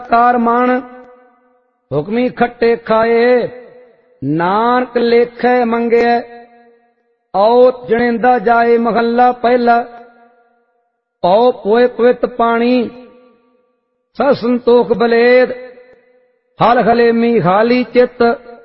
ਕਾਰ ਮਣ ਹੁਕਮੀ ਖੱਟੇ ਖਾਏ, ਨਾਨਕ ਲੇਖੈ ਮੰਗਿਆ ਔਤ ਜਣੇਂਦਾ ਜਾਏ। ਮਹੱਲਾ ਪਹਿਲਾ। ਪਉ ਪੋਏ ਪਵਿੱਤ ਪਾਣੀ ਸਭ ਸੰਤੋਖ ਬਲੇਦ, ਹਲ ਹਲੇਮੀ ਹਾਲੀ ਚਿੱਤ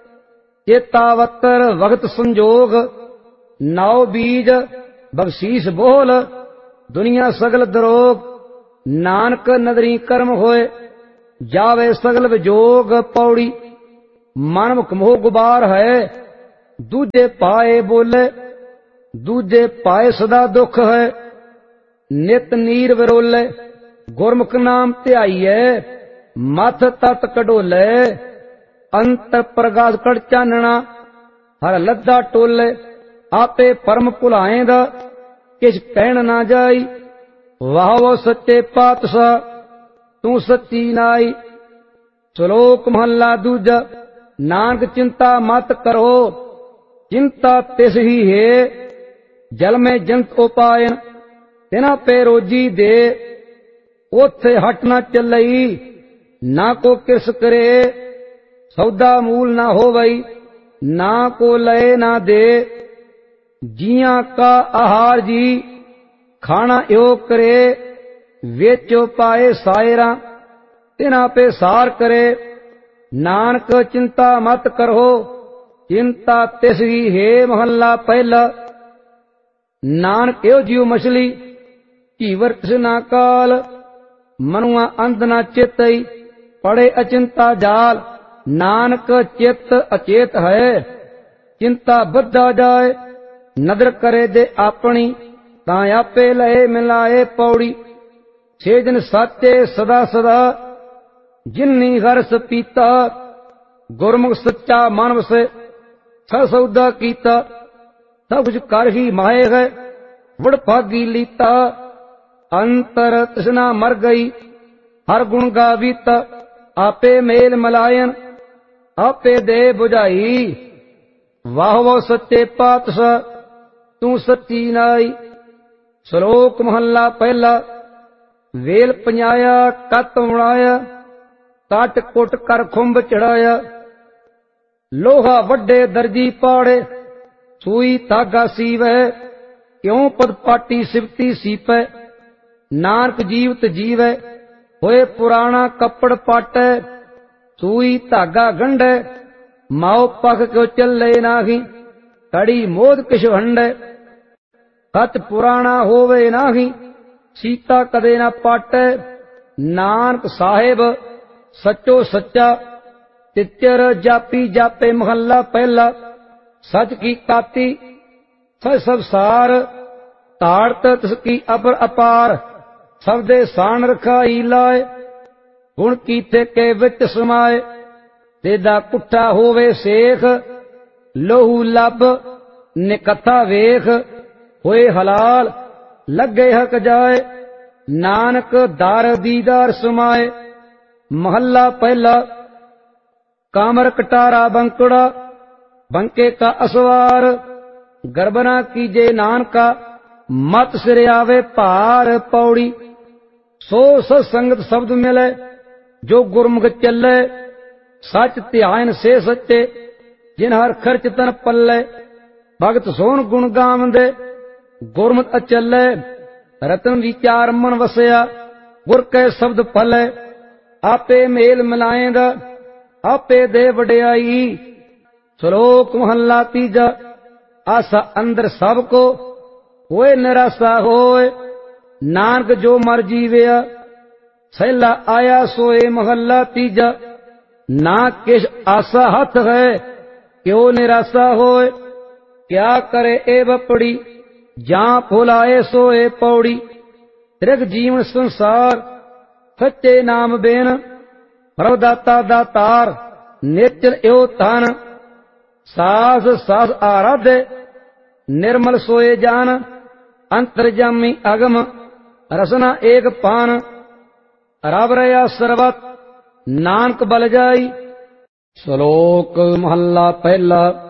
ਚੇਤਾਵਤਰ ਵਕਤ ਸੰਜੋਗ। ਨਾਉ ਬੀਜ ਬਖਸ਼ੀਸ਼ ਬੋਲ ਦੁਨੀਆ ਸਗਲ ਦਰੋਗ, ਨਾਨਕ ਨਦਰੀ ਕਰਮ ਹੋਏ ਜਾਵੇ ਸਗਲ ਵਿਜੋਗ। ਪੌੜੀ ਮਨ ਮੁਖ ਮੋਹ ਗੁਬਾਰ ਹੈ, ਦੂਜੇ ਪਾਏ ਬੋਲੇ ਦੂਜੇ ਪਾਏ ਸਦਾ ਦੁੱਖ ਹੈ। ਨਿਤ ਨੀਰ ਵਿਰੋਲੇ ਗੁਰਮੁਖ ਨਾਮ ਧਿਆਈਐ, ਮਥ ਤਤ ਕਢੋਲੇ ਅੰਤਰ ਪ੍ਰਗਾਸ ਕੜ ਚਾਨਣਾ। ਹਰ ਲੱਦਾ ਟੋਲੇ ਆਪੇ ਪਰਮ ਭੁਲਾਏਂਦਾ, ਕਿਛ ਕਹਿਣ ਨਾ ਜਾਈ। ਵਾਹ ਵਾਹ ਸੱਚੇ ਪਾਤਸ਼ਾਹ ਤੂੰ ਸੱਚੀ ਨਾਈ। ਸ਼ਲੋਕ ਮਹੱਲਾ ਦੂਜਾ। ਨਾਨਕ ਚਿੰਤਾ ਮਤ ਕਰੋ, ਚਿੰਤਾ ਤਿਸ ਹੀ ਹੈ। ਜਲ ਮੈਂ ਜੰਤ ਉਪਾਇਨ ਤਿਨਾ ਪੇ ਰੋਜੀ ਦੇ। ਉਥੇ ਹਟ ਨਾ ਚੱਲਈ ਨਾ ਕੋ ਕਿਰਸ ਕਰੇ। ਸੌਦਾ ਮੂਲ ਨਾ ਹੋਵਈ ਨਾ ਕੋ ਲਏ ਨਾ ਦੇ। ਜੀਆਂ ਕਾ ਆਹਾਰ ਜੀ ਖਾਣਾ ਇਉ ਕਰੇ। ਵੇਚੋ ਪਾਏ ਸਾਇਰਾਂ ਤਿਨਾ ਪੇ ਸਾਰ ਕਰੇ। ਨਾਨਕ ਚਿੰਤਾ ਮਤ ਕਰੋ, ਚਿੰਤਾ ਤਿਸ ਹੀ ਹੈ। ਮਹੱਲਾ ਪਹਿਲਾ। ਨਾਨਕ ਇਹੋ ਜਿਉ ਮਛਲੀ ਧੀਵਰ ਤਿਸ ਨਾ ਕਾਲ। ਮਨੁਆ ਅੰਧ ਨਾ ਚੇਤਈ ਪੜੇ ਅਚਿੰਤਾ ਜਾਲ। ਨਾਨਕ ਚਿੱਤ ਅਚੇਤ ਹੈ ਚਿੰਤਾ ਬੱਧਾ ਜਾਏ। ਨਦਰ ਕਰੇ ਦੇ ਆਪਣੀ ਤਾਂ ਆਪੇ ਲਏ ਮਿਲਾਏ। ਪੌੜੀ ਛੇ ਦਿਨ ਸਾਚੇ ਸਦਾ ਸਦਾ ਜਿਨੀ ਹਰਸ ਪੀਤਾ। ਗੁਰਮੁਖ ਸੱਚਾ ਮਨ ਵਸੇ ਸਭ ਸੌਦਾ ਕੀਤਾ। ਸਭ ਕੁਝ ਕਰ ਹੀ ਮਾਏ ਹੈ ਵਡ ਭਾਗੀ ਲੀਤਾ। ਅੰਤਰ ਤ੍ਰਿਸ਼ਨਾ ਮਰ ਗਈ ਹਰ ਗੁਣ ਗਾਵੀਤਾ। ਆਪੇ ਮੇਲ ਮਲਾਇਨ ਆਪੇ ਦੇ ਬੁਝਾਈ। ਵਾਹ ਵਾਹ ਸੱਚੇ ਪਾਤਸ਼ਾਹ ਤੂੰ ਸੱਚੀ ਨਾਈ। ਸ਼ਲੋਕ ਮਹੱਲਾ ਪਹਿਲਾ। ਵੇਲ ਪഞ്ഞਾਇਆ ਕੱਤ ਉਣਾਇਆ, ਕੱਟ ਕੁੱਟ ਕਰ ਖੁੰਭ ਚੜਾਇਆ। ਲੋਹਾ ਵੱਡੇ ਦਰਜੀ ਪਾੜੇ ਸੂਈ ਧਾਗਾ ਸੀਵੈ। ਕਿਉ ਪਦ ਪਾਟੀ ਸਿਵਤੀ ਸੀਪੈ। ਨਾਨਕ ਜੀਵਤ ਜੀਵੈ ਹੋਏ ਪੁਰਾਣਾ ਕੱਪੜ ਪਾਟੈ। ਸੂਈ ਧਾਗਾ ਗੰਢੈ ਮਾਉ ਪਖ ਕਿਉ ਚੱਲੇ ਨਾਹੀ। ਕੜੀ ਮੋਦ ਕਿਛ ਵੰਡੈ ਸੱਚ ਪੁਰਾਣਾ ਹੋਵੇ ਨਾਹੀ। ਸੀਤਾ ਕਦੇ ਨਾ ਪਾਟੈ ਨਾਨਕ ਸਾਹਿਬ ਸੱਚੋ ਸੱਚਾ। ਤਿਚਰ ਜਾਪੀ ਜਾਪੇ। ਮਹੱਲਾ ਪਹਿਲਾ। ਸਚ ਕੀ ਕਾਤੀ ਸਚ ਸਭ ਸਾਰ, ਤਾੜਤ ਤਿਸ ਕੀ ਅਪਰ ਅਪਾਰ। ਸਭ ਦੇ ਸਾਨ ਰਖਾਈ ਲਾਏ, ਗੁਣ ਕੀਤੇ ਕੇ ਵਿੱਚ ਸਮਾਏ। ਤੇਦਾ ਕੁੱਠਾ ਹੋਵੇ ਸੇਖ, ਲੋਹੂ ਲੱਭ ਨਿਕੱਥਾ ਵੇਖ। ਹੋਏ ਹਲਾਲ ਲੱਗੇ ਹਕ ਜਾਏ, ਨਾਨਕ ਦਰ ਦੀਦਾਰ ਸਮਾਏ। ਮਹੱਲਾ ਪਹਿਲਾ। ਕਾਮਰ ਕਟਾਰਾ ਬੰਕੜਾ ਬੰਕੇ ਕਾ ਅਸਵਾਰ। ਗਰਬਨਾ ਕੀਜੇ ਨਾਨਕਾ ਮਤ ਸਿਰ ਆਵੇ ਭਾਰ। ਪੌੜੀ ਸੋ ਸਤ ਸੰਗਤ ਸ਼ਬਦ ਮਿਲੇ ਜੋ ਗੁਰਮੁਖ ਚੱਲੇ। ਸਚ ਧਿਆਨ ਸੇ ਸੱਚੇ ਜਿਨ ਹਰ ਖਰਚ ਤਨ ਪੱਲੇ। ਭਗਤ ਸੋਹਣ ਗੁਣ ਗਾਵੰਦੇ ਗੁਰਮਤਿ ਅਚੱਲੇ। ਰਤਨ ਵਿਚਾਰ ਮਨ ਵਸਿਆ ਗੁਰ ਕੈ ਸ਼ਬਦ ਫਲੇ। ਆਪੇ ਮੇਲ ਮਿਲਾਏਂਦਾ ਆਪੇ ਦੇ ਵਡਿਆਈ। ਸ਼ਲੋਕ ਮਹੱਲਾ ਤੀਜਾ। ਆਸਾ ਅੰਦਰ ਸਭ ਕੋ ਹੋਏ ਨਿਰਾਸਾ ਹੋਏ, ਨਾਨਕ ਜੋ ਮਰ ਜੀਵਿਆ ਸਹਿਲਾ ਆਇਆ ਸੋਏ। ਮਹੱਲਾ ਤੀਜਾ। ਨਾ ਕਿਛ ਆਸਾ ਹੱਥ ਹੈ ਕਿਉ ਨਿਰਾਸਾ ਹੋਏ। ਕਿਆ ਕਰੇ ਇਹ ਬਪੜੀ ਜਾਂ ਫੁਲਾਏ ਸੋਏ। ਪੌੜੀ ਤ੍ਰਿਗ ਜੀਵਨ ਸੰਸਾਰ ਸੱਚੇ ਨਾਮ ਬੇਨ। ਪ੍ਰਭ ਦਾਤਾ ਦਾਤਾਰ ਨਿਚਲ ਇਉ ਤਨ। ਸਾਸ ਸਾਸ ਆਰਾਧੇ ਨਿਰਮਲ ਸੋਏ ਜਾਨ। ਅੰਤਰਜਾਮੀ ਅਗਮ ਰਸਨਾ ਏਕ ਪਾਨ। ਰਬ ਰਿਆ ਸਰਬਤ ਨਾਨਕ ਬਲ ਜਾਈ। ਸ਼ਲੋਕ ਮਹੱਲਾ ਪਹਿਲਾ।